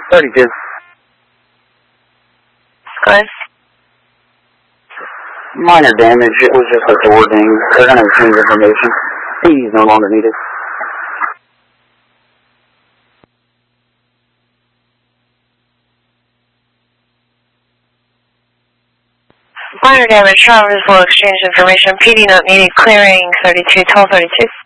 32. Go ahead. Minor damage. It was just a door ding. They're going to change information. He's no longer needed. Minor damage. Travelers will exchange information. PD not needed. Clearing 32, 1232.